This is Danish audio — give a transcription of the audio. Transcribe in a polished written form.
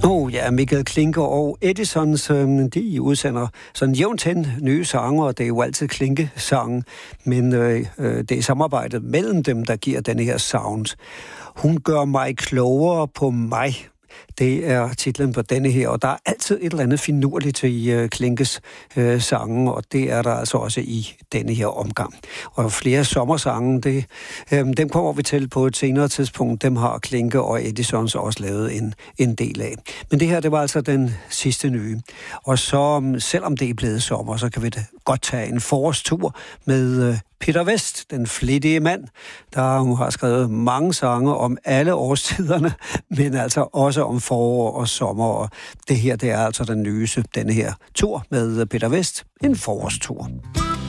Ja, Mikkel Klinke og Edisons, de udsender sådan jævnt hen nye sange, og det er jo altid Klinke-sange, men det er samarbejdet mellem dem, der giver denne her sound. Hun gør mig klogere på mig. Det er titlen på denne her, og der er altid et eller andet finurligt i Klinkes sange, og det er der altså også i denne her omgang. Og flere sommersange, dem kommer vi til på et senere tidspunkt. Dem har Klinke og Edisons også lavet en del af. Men det her, det var altså den sidste nye. Og så, selvom det er blevet sommer, så kan vi da godt tage en forårstur med Peter West, den flittige mand, der har skrevet mange sange om alle årstiderne, men altså også om forår og sommer. Og det her, det er altså den nyeste, denne her tur med Peter West, en forårstur.